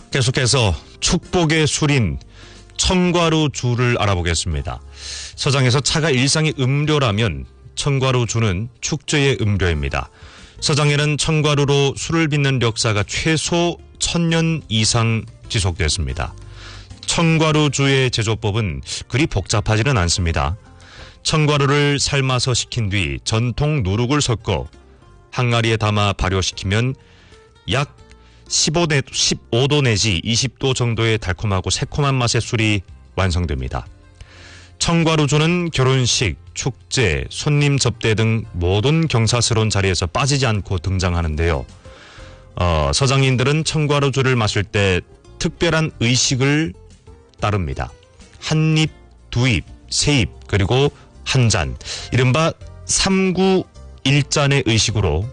계속해서 축복의 술인 청과루주를 알아보겠습니다. 서장에서 차가 일상의 음료라면 청과루주는 축제의 음료입니다. 서장에는 청과루로 술을 빚는 역사가 최소 1000년 이상 지속됐습니다. 청과루주의 제조법은 그리 복잡하지는 않습니다. 청과루를 삶아서 식힌 뒤 전통 누룩을 섞어 항아리에 담아 발효시키면 약 15도 내지 20도 정도의 달콤하고 새콤한 맛의 술이 완성됩니다. 청과루주는 결혼식, 축제, 손님 접대 등 모든 경사스러운 자리에서 빠지지 않고 등장하는데요. 서장인들은 청과루주를 마실 때 특별한 의식을 따릅니다. 한 입, 두 입, 세 입, 그리고 한 잔, 이른바 3구 1잔의 의식으로